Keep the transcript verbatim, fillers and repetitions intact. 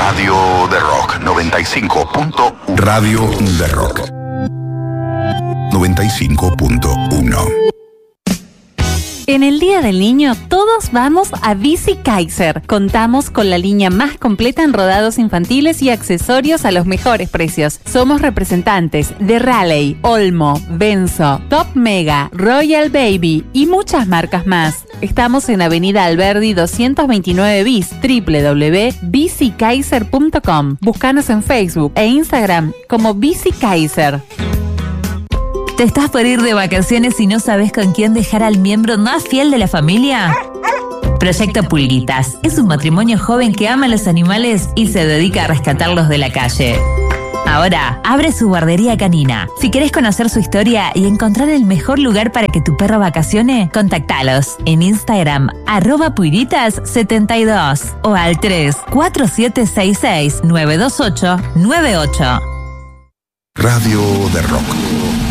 Radio de Rock noventa y cinco punto uno. Radio de Rock noventa y cinco punto uno. En el Día del Niño, todos vamos a Bici Kaiser. Contamos con la línea más completa en rodados infantiles y accesorios a los mejores precios. Somos representantes de Raleigh, Olmo, Benzo, Top Mega, Royal Baby y muchas marcas más. Estamos en Avenida Alberdi doscientos veintinueve bis, doble u doble u doble u punto bici kaiser punto com. Búscanos en Facebook e Instagram como Bici Kaiser. ¿Te estás por ir de vacaciones y no sabes con quién dejar al miembro más fiel de la familia? Proyecto Pulguitas es un matrimonio joven que ama a los animales y se dedica a rescatarlos de la calle. Ahora abre su guardería canina. Si querés conocer su historia y encontrar el mejor lugar para que tu perro vacacione, contactalos en Instagram arroba puiritas setenta y dos o al tres cuatro siete seis seis nueve dos ocho nueve ocho. Radio de Rock